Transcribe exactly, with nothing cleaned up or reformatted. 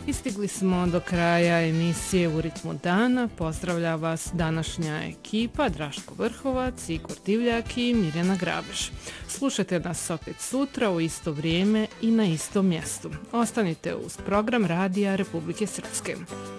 I stigli smo do kraja emisije U ritmu dana. Pozdravlja vas današnja ekipa Draško Vrhovac, Igor Divljak i Mirjana Grabeš. Slušajte nas opet sutra u isto vrijeme i na istom mjestu. Ostanite uz program Radija Republike Srpske.